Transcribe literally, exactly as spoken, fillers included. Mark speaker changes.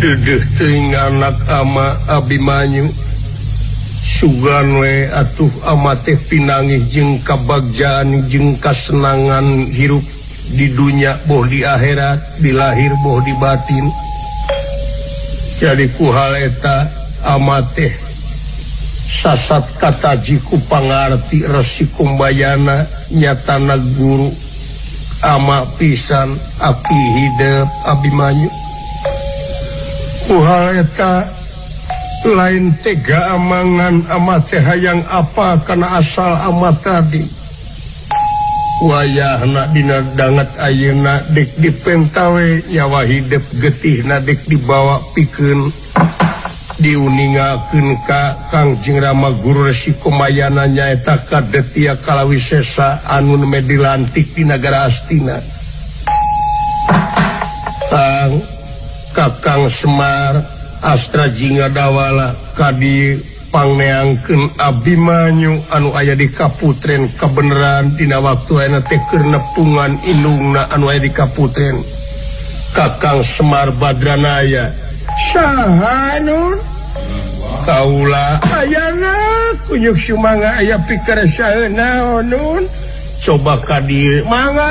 Speaker 1: dedeh teuing anak ama Abimanyu sugan we atuh ama teh pinangih jeung kabagjaan jeung kasenangan hirup di dunia boh di akhirat, di lahir boh di batin. Jadi kuhal eta ama teh sasat kataji ku pangarti resi kumbayana nyatana guru ama pisan aki hidup Abimanyu. Kuhal eta lain tega amangan ama teh hayang apa kana asal ama tadi. Wayahna dina dangat ayeuna dek dipentawe nyawa hidup getihna dek dibawa pikeun diuningakeun ka Kangjeng Rama Guru Resi Kumayana nyaeta Kadetia Kalawisesa anu me dilantik di nagara Astina. Kang Kakang Semar Astra Jingga Dawala kadi pangneangkeun Abimanyu anu aya di kaputren kabeneran dina waktu ayeuna teh keur nepungan indungna anu aya di kaputren. Kakang Semar Badranaya saha nun kaula ayana kunyuk sumangga aya pikeun saeuna nun coba ka dieu mangga